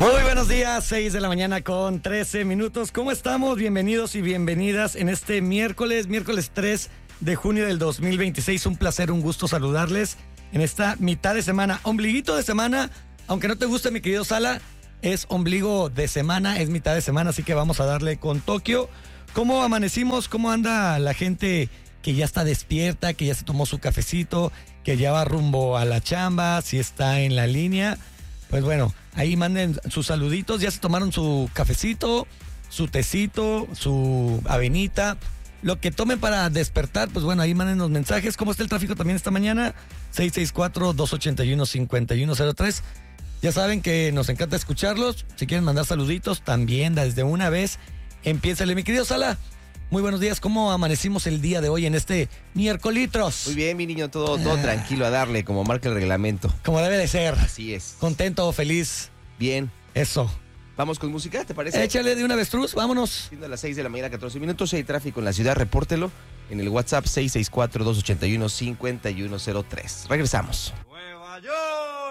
Muy buenos días, 6 de la mañana con 13 minutos. ¿Cómo estamos? Bienvenidos y bienvenidas en este miércoles 3 de junio del 2026. Un placer, un gusto saludarles en esta mitad de semana, ombliguito de semana. Aunque no te guste, mi querido Sala, es ombligo de semana, es mitad de semana, así que vamos a darle con Tokio. ¿Cómo amanecimos? ¿Cómo anda la gente que ya está despierta, que ya se tomó su cafecito, que ya va rumbo a la chamba, si está en la línea? Pues bueno, ahí manden sus saluditos, ya se tomaron su cafecito, su tecito, su avenita, lo que tomen para despertar. Pues bueno, ahí manden los mensajes. ¿Cómo está el tráfico también esta mañana? 664-281-5103. Ya saben que nos encanta escucharlos. Si quieren mandar saluditos, también desde una vez, empiézale. Mi querido Sala, muy buenos días. ¿Cómo amanecimos el día de hoy en este miércolitros? Muy bien, mi niño, todo tranquilo a darle, como marca el reglamento. Como debe de ser. Así es. Contento, feliz. Bien. Eso. ¿Vamos con música, te parece? Échale de una avestruz, vámonos. Siendo las 6 de la mañana, 14 minutos, si hay tráfico en la ciudad, repórtelo en el WhatsApp 664-281-5103. Regresamos. Nueva York.